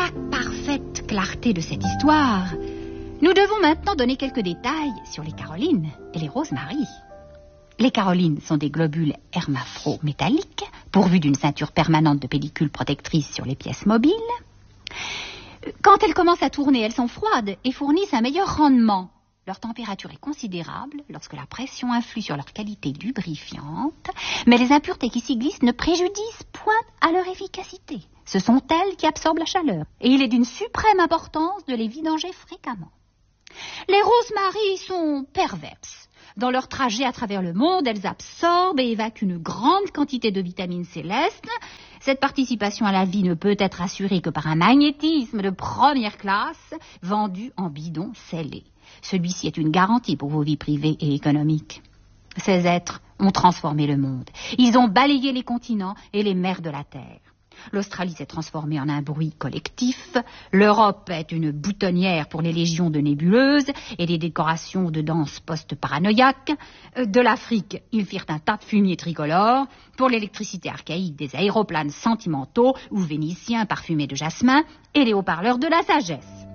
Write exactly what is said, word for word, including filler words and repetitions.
la parfaite clarté de cette histoire, nous devons maintenant donner quelques détails sur les Carolines et les Rosemaries. Les Carolines sont des globules hermaphrodites pourvus d'une ceinture permanente de pellicules protectrices sur les pièces mobiles. Quand elles commencent à tourner, elles sont froides et fournissent un meilleur rendement. Leur température est considérable lorsque la pression influe sur leur qualité lubrifiante, mais les impuretés qui s'y glissent ne préjudicent point à leur efficacité. Ce sont elles qui absorbent la chaleur, et il est d'une suprême importance de les vidanger fréquemment. Les Rosemaries sont perverses. Dans leur trajet à travers le monde, elles absorbent et évacuent une grande quantité de vitamines célestes. Cette participation à la vie ne peut être assurée que par un magnétisme de première classe vendu en bidons scellés. Celui-ci est une garantie pour vos vies privées et économiques. Ces êtres ont transformé le monde. Ils ont balayé les continents et les mers de la Terre. L'Australie s'est transformée en un bruit collectif. L'Europe est une boutonnière pour les légions de nébuleuses et des décorations de danse post-paranoïaques. De l'Afrique, ils firent un tas de fumier tricolore pour l'électricité archaïque des aéroplanes sentimentaux ou vénitiens parfumés de jasmin et les haut-parleurs de la sagesse.